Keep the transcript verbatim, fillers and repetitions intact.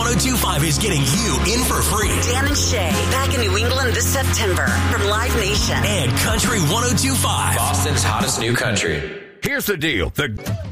oh two point five is getting you in for free. Dan and Shay, back in New England this September from Live Nation. And Country one oh two point five. Boston's hottest new country. Here's the deal. The